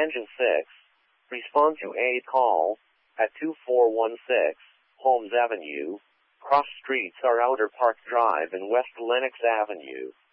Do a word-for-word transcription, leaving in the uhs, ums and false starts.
Engine six. Respond to a call at two four one six Holmes Avenue. Cross streets are Outer Park Drive and West Lenox Avenue.